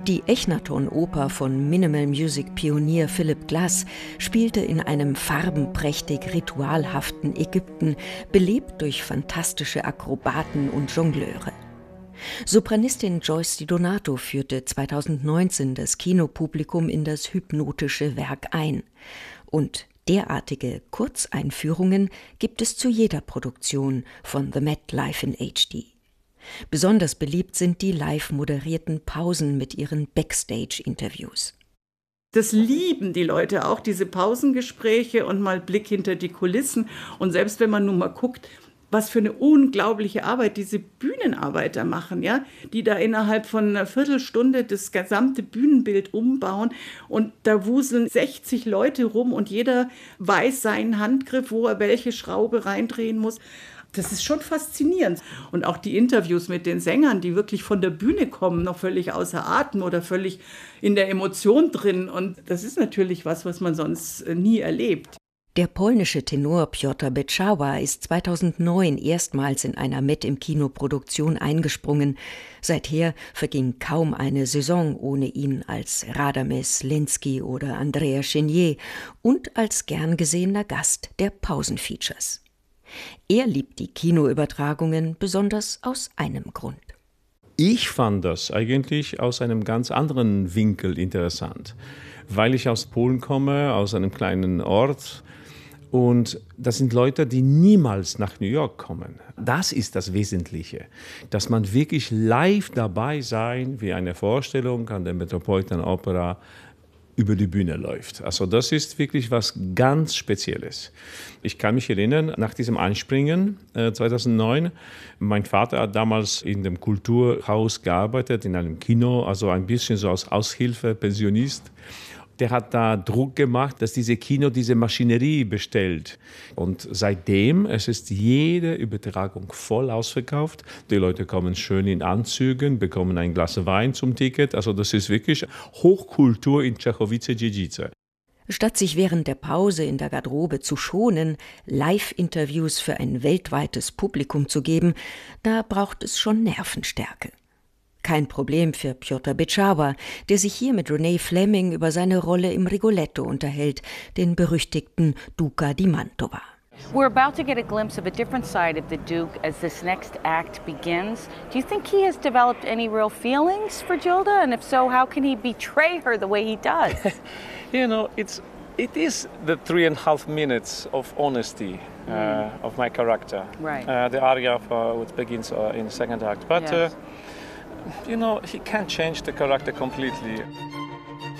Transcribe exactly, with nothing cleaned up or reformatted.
Die Echnaton-Oper von Minimal-Music-Pionier Philip Glass spielte in einem farbenprächtig ritualhaften Ägypten, belebt durch fantastische Akrobaten und Jongleure. Sopranistin Joyce Di Donato führte zweitausendneunzehn das Kinopublikum in das hypnotische Werk ein. Und derartige Kurzeinführungen gibt es zu jeder Produktion von The Met Live in H D. Besonders beliebt sind die live moderierten Pausen mit ihren Backstage-Interviews. Das lieben die Leute auch, diese Pausengespräche und mal Blick hinter die Kulissen. Und selbst wenn man nun mal guckt, was für eine unglaubliche Arbeit diese Bühnenarbeiter machen, ja, die da innerhalb von einer Viertelstunde das gesamte Bühnenbild umbauen und da wuseln sechzig Leute rum und jeder weiß seinen Handgriff, wo er welche Schraube reindrehen muss. Das ist schon faszinierend. Und auch die Interviews mit den Sängern, die wirklich von der Bühne kommen, noch völlig außer Atem oder völlig in der Emotion drin. Und das ist natürlich was, was man sonst nie erlebt. Der polnische Tenor Piotr Beczała ist zweitausendneun erstmals in einer Met im Kinoproduktion eingesprungen. Seither verging kaum eine Saison ohne ihn als Radames Lenski oder Andrea Chenier und als gern gesehener Gast der Pausenfeatures. Er liebt die Kinoübertragungen besonders aus einem Grund. Ich fand das eigentlich aus einem ganz anderen Winkel interessant, weil ich aus Polen komme, aus einem kleinen Ort. Und das sind Leute, die niemals nach New York kommen. Das ist das Wesentliche, dass man wirklich live dabei sein, wie eine Vorstellung an der Metropolitan Opera über die Bühne läuft. Also das ist wirklich was ganz Spezielles. Ich kann mich erinnern, nach diesem Einspringen äh, zweitausendneun, mein Vater hat damals in dem Kulturhaus gearbeitet, in einem Kino, also ein bisschen so als Aushilfe, Pensionist. Der hat da Druck gemacht, dass diese Kino diese Maschinerie bestellt. Und seitdem, es ist jede Übertragung voll ausverkauft. Die Leute kommen schön in Anzügen, bekommen ein Glas Wein zum Ticket. Also das ist wirklich Hochkultur in Czechowice-Dziedzice. Statt sich während der Pause in der Garderobe zu schonen, Live-Interviews für ein weltweites Publikum zu geben, da braucht es schon Nervenstärke. Kein Problem für Piotr Beczała, der sich hier mit Renee Fleming über seine Rolle im Rigoletto unterhält, den berüchtigten Duca di Mantova. We're about to get a glimpse of a different side of the Duke as this next act begins. Do you think he has developed any real feelings for Gilda? And if so, how can he betray her the way he does? You know, it's it is the three and a half minutes of honesty uh, mm. of my character. Right. Uh, the aria uh, which begins uh, in the second act. But yes. uh, you know, he can't change the character completely.